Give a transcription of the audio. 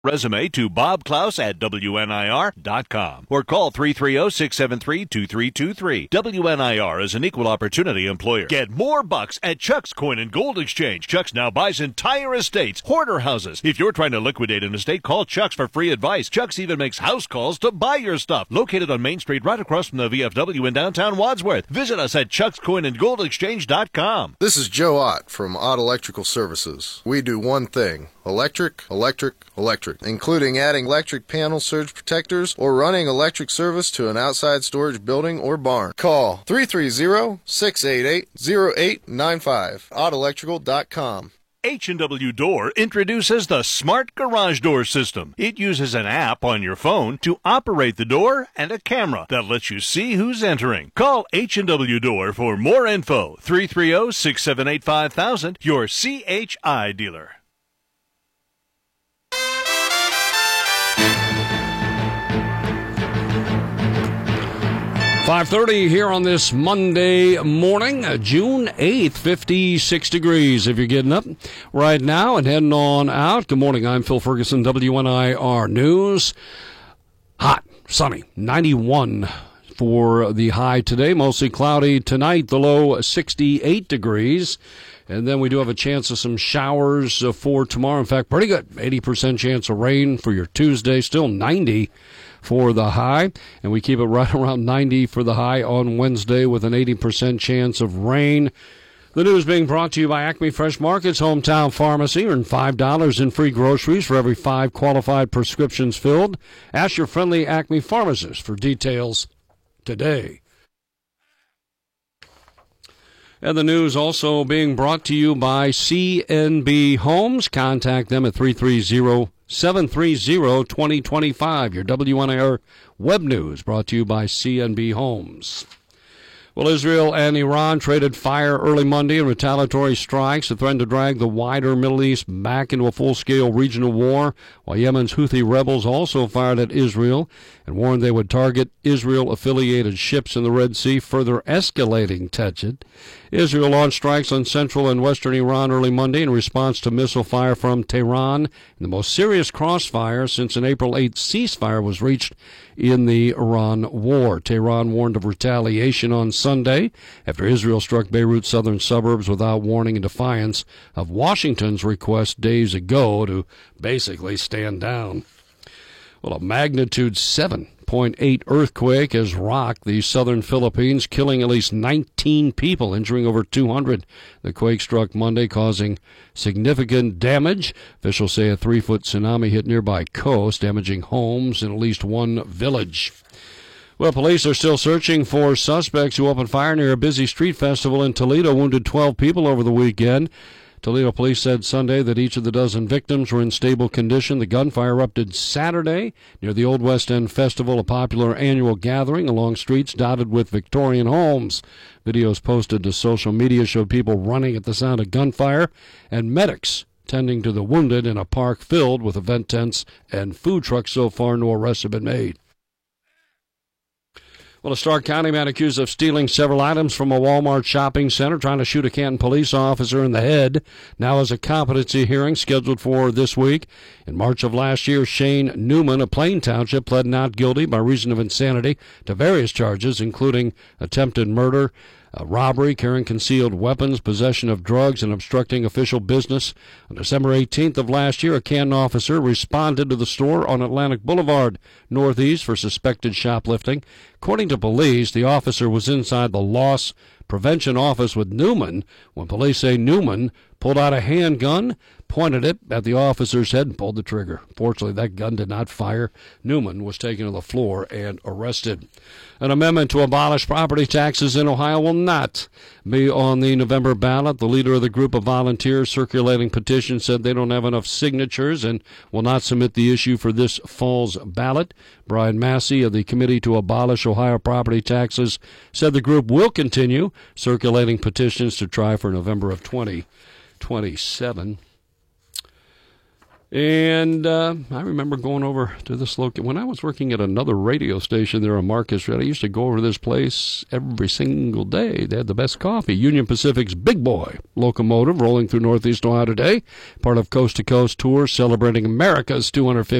Resume to Bob Klaus at WNIR.com or call 330-673-2323. WNIR is an equal opportunity employer. Get more bucks at Chuck's Coin and Gold Exchange. Chuck's now buys entire estates, hoarder houses. If you're trying to liquidate an estate, call Chuck's for free advice. Chuck's even makes house calls to buy your stuff. Located on Main Street right across from the VFW in downtown Wadsworth. Visit us at chuckscoinandgoldexchange.com. This is Joe Ott from Ott Electrical Services. We do one thing: electric, including adding electric panel surge protectors or running electric service to an outside storage building or barn. Call 330-688-0895. OttElectrical.com. H&W Door introduces the Smart Garage Door System. It uses an app on your phone to operate the door and a camera that lets you see who's entering. Call H&W Door for more info. 330-678-5000, your CHI dealer. 5:30 here on this Monday morning, June 8th, 56 degrees if you're getting up right now and heading on out. Good morning, I'm Phil Ferguson, WNIR News. Hot, sunny, 91 for the high today, mostly cloudy tonight, the low 68 degrees. And then we do have a chance of some showers for tomorrow. In fact, pretty good, 80% chance of rain for your Tuesday, still 90 for the high, and we keep it right around 90 for the high on Wednesday with an 80% chance of rain. The news being brought to you by Acme Fresh Markets, Hometown Pharmacy. Earn $5 in free groceries for every 5 qualified prescriptions filled. Ask your friendly Acme pharmacist for details today. And the news also being brought to you by CNB Homes. Contact them at 330-730-2025. Your WNIR web news brought to you by CNB Homes. Well, Israel and Iran traded fire early Monday in retaliatory strikes that threatened to drag the wider Middle East back into a full-scale regional war, while Yemen's Houthi rebels also fired at Israel and warned they would target Israel-affiliated ships in the Red Sea, further escalating tension. Israel launched strikes on central and western Iran early Monday in response to missile fire from Tehran, in the most serious crossfire since an April 8th ceasefire was reached in the Iran war. Tehran warned of retaliation on Sunday after Israel struck Beirut's southern suburbs without warning in defiance of Washington's request days ago to basically stand down. Well, a magnitude 7.8 earthquake has rocked the southern Philippines, killing at least 19 people, injuring over 200. The quake struck Monday, causing significant damage. Officials say a 3-foot tsunami hit nearby coast, damaging homes in at least one village. Well, police are still searching for suspects who opened fire near a busy street festival in Toledo, wounded 12 people over the weekend. Toledo police said Sunday that each of the dozen victims were in stable condition. The gunfire erupted Saturday near the Old West End Festival, a popular annual gathering along streets dotted with Victorian homes. Videos posted to social media showed people running at the sound of gunfire and medics tending to the wounded in a park filled with event tents and food trucks. So far, no arrests have been made. Well, a Stark County man accused of stealing several items from a Walmart shopping center, trying to shoot a Canton police officer in the head, now has a competency hearing scheduled for this week. In March of last year, Shane Newman of Plain Township pled not guilty by reason of insanity to various charges, including attempted murder, robbery, carrying concealed weapons, possession of drugs, and obstructing official business. On December 18th of last year, a Canton officer responded to the store on Atlantic Boulevard Northeast for suspected shoplifting. According to police, the officer was inside the loss prevention office with Newman when police say Newman pulled out a handgun, pointed it at the officer's head, and pulled the trigger. Fortunately, that gun did not fire. Newman was taken to the floor and arrested. An amendment to abolish property taxes in Ohio will not be on the November ballot. The leader of the group of volunteers circulating petitions said they don't have enough signatures and will not submit the issue for this fall's ballot. Brian Massey of the Committee to Abolish Ohio Property Taxes said the group will continue circulating petitions to try for November of 2027. And I remember going over to this location. When I was working at another radio station there on Marcus Street, I used to go over to this place every single day. They had the best coffee. Union Pacific's Big Boy locomotive rolling through Northeast Ohio today, part of Coast to Coast Tour celebrating America's 250th